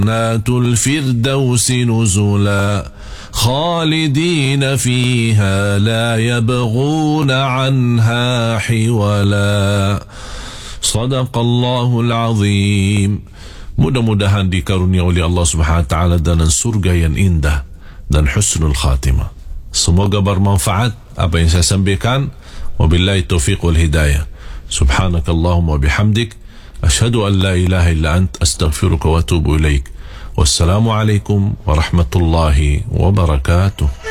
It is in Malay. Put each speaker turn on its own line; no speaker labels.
جنات الفردوس نزلا خالدين فيها لا يبغون عنها حولا. Sadaqallahul azim. Mudah-mudahan dikarunia oleh Allah Subhanahu wa taala dengan surga yang indah dan husnul khatimah. Semoga bermanfaat apa yang saya sampaikan. Wabillahi taufiq wal hidayah. Subhanakallahumma bihamdik asyhadu an la ilaha illa ant astaghfiruka wa atubu ilaik. Wassalamu alaikum warahmatullahi wabarakatuh.